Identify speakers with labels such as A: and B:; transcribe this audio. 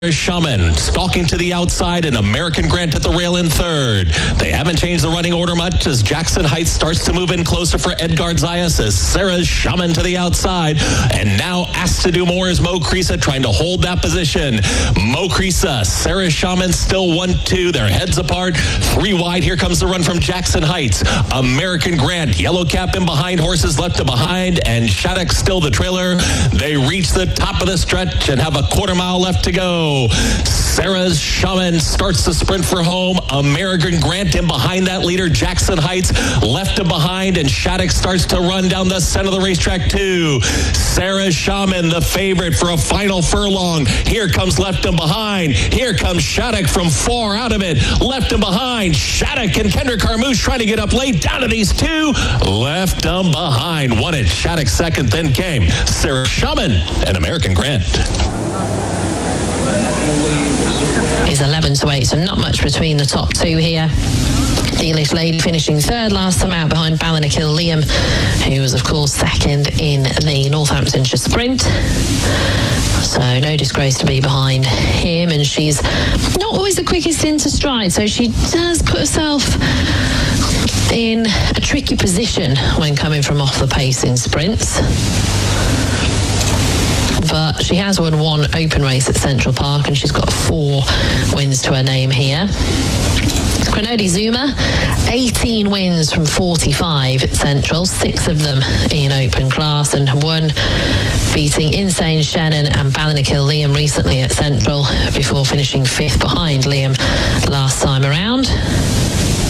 A: Shaman stalking to the outside and American Grant at the rail in third. They haven't changed the running order much as Jackson Heights starts to move in closer for Edgard Zayas as Sarah Shaman to the outside. And now asked to do more is Mo Krisa trying to hold that position. Mo Krisa, Sarah Shaman still 1-2. Their heads apart. 3 wide. Here comes the run from Jackson Heights. American Grant, Yellow Cap in behind, horses left to behind, and Shattuck still the trailer. They reach the top of the stretch and have a quarter mile left to go. Sarah Shaman starts the sprint for home. American Grant in behind that leader. Jackson Heights left to behind, and Shattuck starts to run down the center of the racetrack too. Sarah Shaman, the favorite for a final furlong. Here comes left and behind. Here comes Shattuck from far out of it. Left and behind. Shattuck and Kendrick Carmouche trying to get up late. Down to these two. Left and behind. Won it. Shattuck second. Then came Sarah Shaman and American Grant.
B: Is 11-8, so not much between the top two here. Dealish Lady finishing third last time out behind Ballinacil Liam, who was of course second in the Northamptonshire Sprint. So no disgrace to be behind him, and she's not always the quickest into stride, so she does put herself in a tricky position when coming from off the pace in sprints. But she has won 1 open race at Central Park, and she's got 4 wins to her name here. Grenody Zuma, 18 wins from 45 at Central, 6 of them in open class, and 1 beating Insane Shannon and Ballinacil Liam recently at Central before finishing 5th behind Liam last time around.